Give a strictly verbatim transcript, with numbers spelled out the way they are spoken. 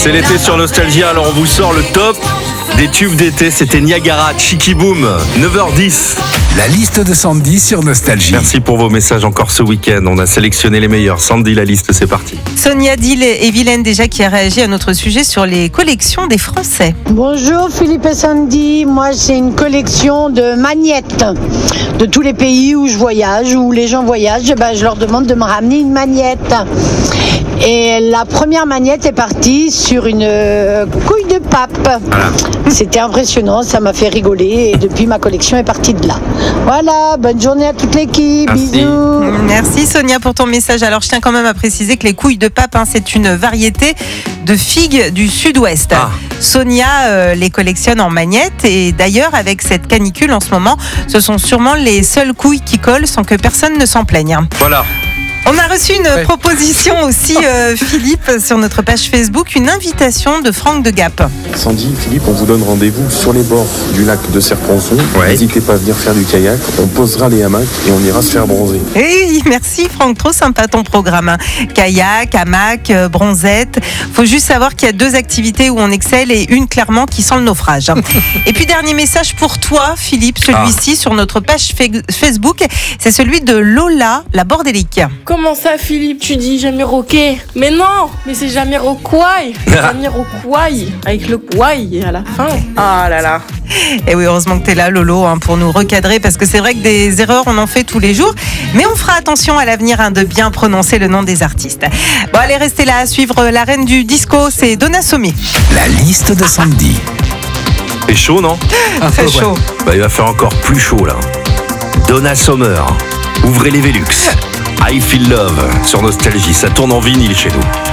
C'est l'été sur Nostalgie, alors on vous sort le top des tubes d'été. C'était Niagara, Chicky Boom, neuf heures dix. La liste de Sandy sur Nostalgie. Merci pour vos messages encore ce week-end. On a sélectionné les meilleurs. Sandy, la liste, c'est parti. Sonia Dill et Vilaine déjà qui a réagi à notre sujet sur les collections des Français. Bonjour Philippe et Sandy, moi j'ai une collection de magnettes de tous les pays où je voyage, où les gens voyagent, ben, je leur demande de me ramener une magnette. Et la première magnette est partie sur une euh, couille de pape. Voilà. C'était impressionnant, ça m'a fait rigoler et depuis ma collection est partie de là. Voilà, bonne journée à toute l'équipe, Merci. bisous. Merci Sonia pour ton message. Alors je tiens quand même à préciser que les couilles de pape, hein, c'est une variété de figues du sud-ouest. Ah. Sonia euh, les collectionne en magnettes et d'ailleurs avec cette canicule en ce moment, ce sont sûrement les seules couilles qui collent sans que personne ne s'en plaigne. Voilà. On a reçu une Ouais. proposition aussi, euh, Philippe, sur notre page Facebook, une invitation de Franck de Gap. Sandy, Philippe, on vous donne rendez-vous sur les bords du lac de Serponçon. Ouais. N'hésitez pas à venir faire du kayak. On posera les hamacs et on ira se faire bronzer. Et oui, merci Franck, trop sympa ton programme. hein. Kayak, hamac, euh, bronzette. Faut juste savoir qu'il y a deux activités où on excelle et une clairement qui sent le naufrage. hein. Et puis dernier message pour toi, Philippe, celui-ci sur notre page fe- Facebook, c'est celui de Lola, la bordélique. Comment ça, Philippe, tu dis Jamiroquai? Mais non, mais c'est Jamiroquai. Jamiroquai, avec le quai à la fin. Ah là là. Et oui, heureusement que tu es là, Lolo, hein, pour nous recadrer, parce que c'est vrai que des erreurs, on en fait tous les jours. Mais on fera attention à l'avenir hein, de bien prononcer le nom des artistes. Bon, allez, restez là à suivre la reine du disco, c'est Donna Sommi. La liste de Sandy. C'est chaud, non? Très chaud. Bah, il va faire encore plus chaud, là. Donna Summer, ouvrez les Velux. I Feel Love sur Nostalgie, ça tourne en vinyle chez nous.